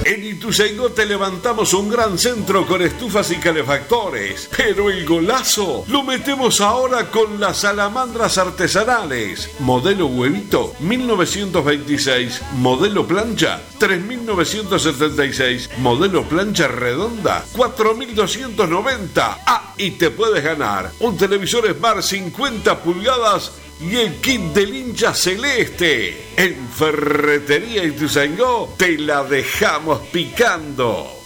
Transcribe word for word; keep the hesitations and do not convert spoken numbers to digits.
En Ituzaingó te levantamos un gran centro con estufas y calefactores, pero el golazo lo metemos ahora con las salamandras artesanales. Modelo huevito mil novecientos veintiséis, modelo plancha tres mil novecientos setenta y seis, modelo plancha redonda cuatro mil doscientos noventa. Ah, y te puedes ganar un televisor Smart cincuenta pulgadas y el kit del hincha celeste. En Ferretería Ituzaingó te la dejamos picando.